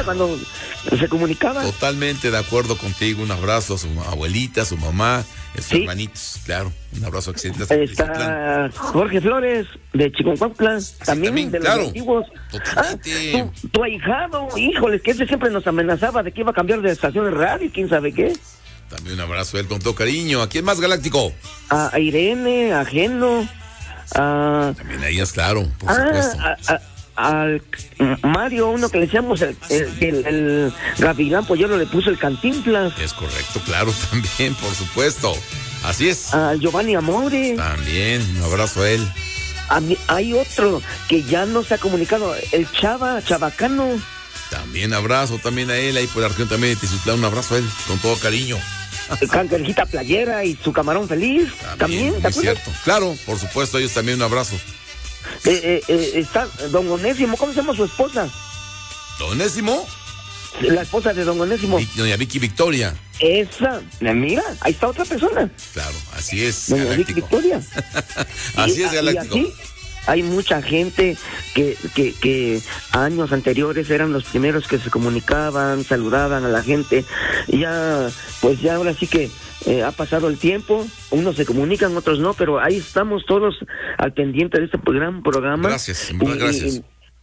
cuando se comunicaban. Totalmente de acuerdo contigo. Un abrazo a su abuelita, a su mamá, a sus hermanitos, claro. Un abrazo excelente. Está Jorge Flores de Chiconcuautla, también de los antiguos. Totalmente. Tu ahijado, híjoles, que ese siempre nos amenazaba de que iba a cambiar de estación de radio, quién sabe qué. También un abrazo a él con todo cariño. ¿A quién más, Galáctico? A Irene, a Geno, también a ellas, claro, por supuesto. Al Mario, uno que le decíamos el Gavilán Pollero, le puso el Cantinflas. Es correcto, claro, también, por supuesto. Así es. A Giovanni Amore. También, un abrazo a él. Hay otro que ya no se ha comunicado, el Chabacano. También abrazo también a él, ahí por la región también de Tizutlán, un abrazo a él, con todo cariño. Cangrejita Playera y su camarón feliz. También ¿te acuerdas? Cierto. Claro, por supuesto, ellos también un abrazo. Está don Onésimo, ¿cómo se llama su esposa? ¿Don Onésimo? La esposa de don Onésimo. Doña Vicky Victoria. Esa, mira, ahí está otra persona. Claro, así es. Doña Vicky Victoria. Así es, Galáctico. Y así hay mucha gente que años anteriores eran los primeros que se comunicaban, saludaban a la gente. Y ya, pues ya ahora sí que ha pasado el tiempo, unos se comunican, otros no, pero ahí estamos todos al pendiente de este gran programa. Gracias, muchas gracias.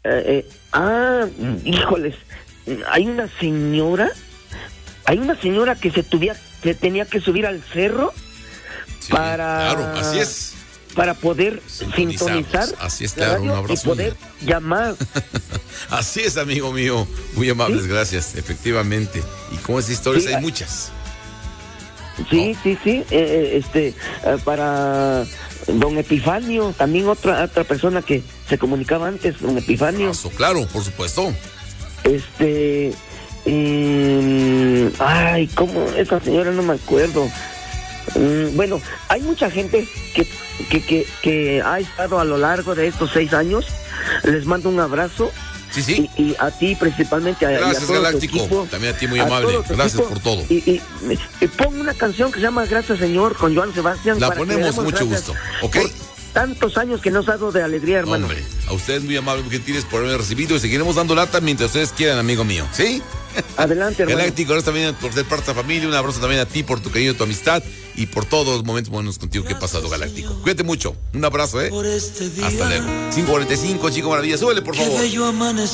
Híjoles, hay una señora que se tenía que subir al cerro claro, así es. Para poder sintonizar. Así es, claro, un abrazo. Y poder llamar. Así es, amigo mío. Muy amables, ¿sí? Gracias, efectivamente. Y como esas historias hay muchas. Sí, para don Epifanio, también otra persona que se comunicaba antes, don Epifanio. Claro, por supuesto. ¿Cómo? Esa señora no me acuerdo. Bueno, hay mucha gente que ha estado a lo largo de estos 6 años. Les mando un abrazo. Sí. Y a ti principalmente. Gracias, y a todo Galáctico. Equipo, también a ti, muy amable. Gracias por todo. Y pon una canción que se llama Gracias Señor con Joan Sebastián. La ponemos, mucho gusto. ¿Ok? Por tantos años que nos ha dado de alegría, hermano. Hombre, a ustedes muy amables, muy gentiles por haberme recibido y seguiremos dando lata mientras ustedes quieran, amigo mío. ¿Sí? Adelante, hermano. Galáctico, gracias también por ser parte de la familia. Un abrazo también a ti por tu cariño, tu amistad y por todos los momentos buenos contigo que he pasado, Galáctico. Cuídate mucho. Un abrazo, Hasta luego. 5:45, Chico Maravilla. Súbele, por favor.